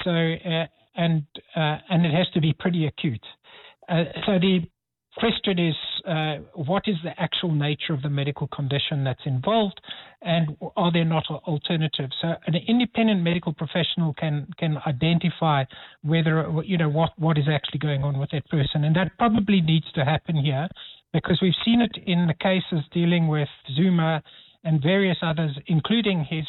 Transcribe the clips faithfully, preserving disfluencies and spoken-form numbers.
So, uh, and uh, and it has to be pretty acute. Uh, so the question is, uh, what is the actual nature of the medical condition that's involved, and are there not alternatives? So an independent medical professional can can identify whether, you know, what, what is actually going on with that person. And that probably needs to happen here, because we've seen it in the cases dealing with Zuma and various others, including his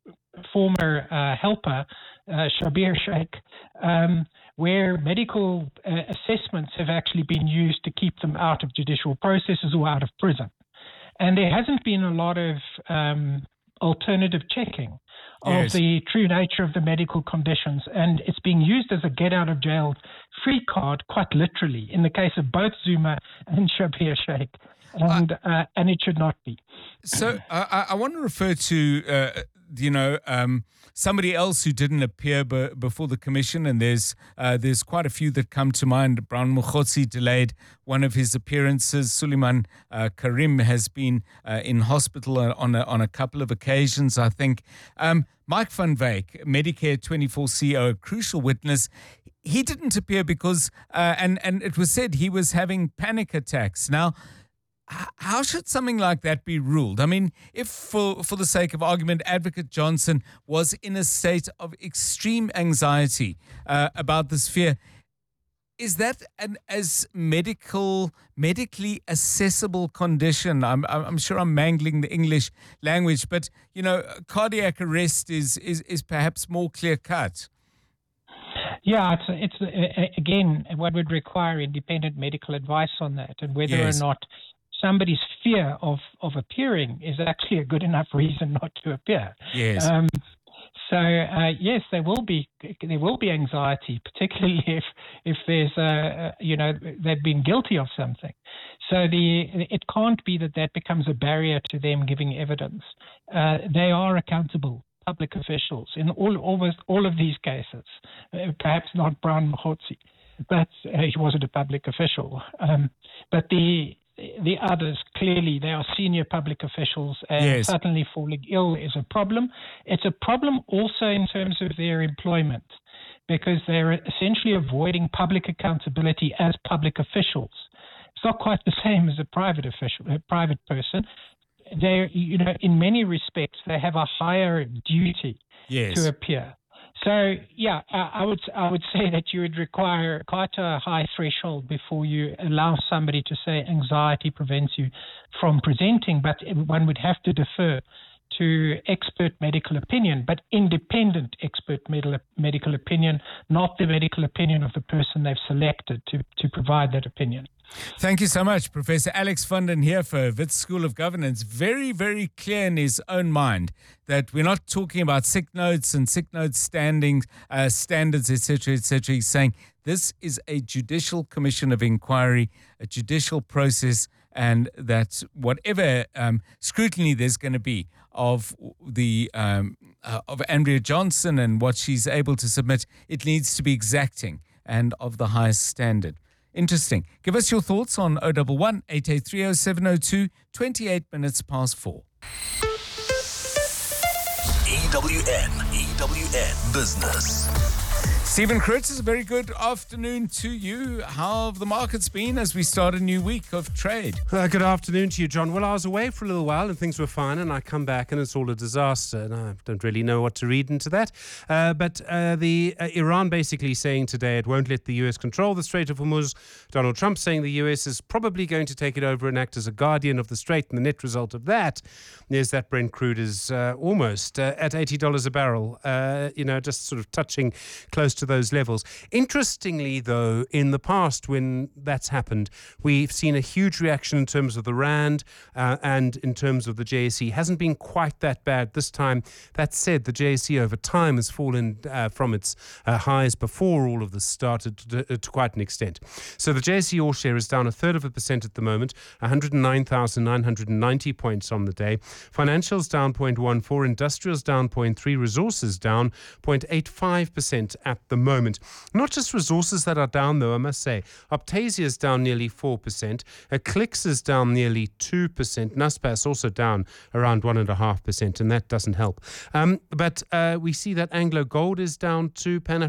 former uh, helper, uh, Schabir Shaik, um, where medical uh, assessments have actually been used to keep them out of judicial processes or out of prison. And there hasn't been a lot of um, alternative checking of Yes. the true nature of the medical conditions. And it's being used as a get out of jail free card, quite literally, in the case of both Zuma and Schabir Shaik. And, uh, and it should not be. So I, I want to refer to, uh, you know, um, somebody else who didn't appear b- before the commission, and there's uh, there's quite a few that come to mind. Brown Mokgotsi delayed one of his appearances. Suleiman uh, Karim has been uh, in hospital on a, on a couple of occasions, I think. Um, Mike van Wyk, Medicare twenty-four C E O, a crucial witness. He didn't appear because, uh, and, and it was said he was having panic attacks. Now, how should something like that be ruled? I mean, if for, for the sake of argument, Advocate Johnson was in a state of extreme anxiety uh, about this fear, is that an as medical, medically accessible condition? I'm, I'm sure I'm mangling the English language, but, you know, cardiac arrest is, is, is perhaps more clear cut. Yeah, it's, it's uh, again, what would require independent medical advice on that, and whether Yes. or not somebody's fear of, of appearing is actually a good enough reason not to appear. Yes. Um, so uh, yes, there will be there will be anxiety, particularly if if there's a, you know, they've been guilty of something. So the it can't be that that becomes a barrier to them giving evidence. Uh, they are accountable public officials in all almost all of these cases. Uh, perhaps not Brown Mokgotsi, but uh, he wasn't a public official. Um, but the The others, clearly, they are senior public officials, and Yes. suddenly falling ill is a problem. It's a problem also in terms of their employment, because they're essentially avoiding public accountability as public officials. It's not quite the same as a private official, a private person. They, you know, in many respects, they have a higher duty Yes. to appear. So, yeah, I would I would say that you would require quite a high threshold before you allow somebody to say anxiety prevents you from presenting, but one would have to defer to expert medical opinion, but independent expert medical medical opinion, not the medical opinion of the person they've selected to, to provide that opinion. Thank you so much, Professor Alex Funden here for Wits School of Governance. Very, very clear in his own mind that we're not talking about sick notes and sick note standings, uh, standards, et cetera, et cetera. He's saying this is a judicial commission of inquiry, a judicial process, and that whatever um, scrutiny there's going to be of the um, uh, of Andrea Johnson and what she's able to submit, it needs to be exacting and of the highest standard. Interesting. Give us your thoughts on oh one one, eight eight three oh, seven oh two, twenty-eight minutes past four. E W N, E W N Business. Stephen Kurtz, a very good afternoon to you. How have the markets been as we start a new week of trade? Uh, good afternoon to you, John. Well, I was away for a little while and things were fine, and I come back and it's all a disaster, and I don't really know what to read into that. Uh, but uh, the uh, Iran basically saying today it won't let the U S control the Strait of Hormuz. Donald Trump saying the U S is probably going to take it over and act as a guardian of the strait, and the net result of that is that Brent crude is uh, almost uh, at eighty dollars a barrel, uh, you know, just sort of touching close to those levels. Interestingly, though, in the past when that's happened, we've seen a huge reaction in terms of the rand uh, and in terms of the J S E. Hasn't been quite that bad this time. That said, the J S E over time has fallen uh, from its uh, highs before all of this started to, to quite an extent. So the J S E All Share is down a third of a percent at the moment, one hundred nine thousand nine hundred ninety points on the day. Financials down zero point one four, industrials down zero point three, resources down zero point eight five percent at the moment. Not just resources that are down, though, I must say. Optasia is down nearly four percent. Eclipse is down nearly two percent. Naspers also down around one point five percent, and that doesn't help. Um, but uh, we see that Anglo Gold is down two, Pan